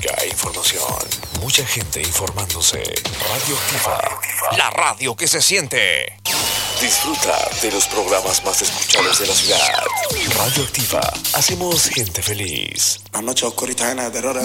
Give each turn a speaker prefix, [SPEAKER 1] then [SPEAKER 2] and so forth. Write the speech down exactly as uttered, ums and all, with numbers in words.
[SPEAKER 1] música e información. Mucha gente informándose. Radioactiva, la radio que se siente. Disfruta de los programas más escuchados de la ciudad. Radioactiva, hacemos gente feliz.
[SPEAKER 2] La noche oscurità è una terrore.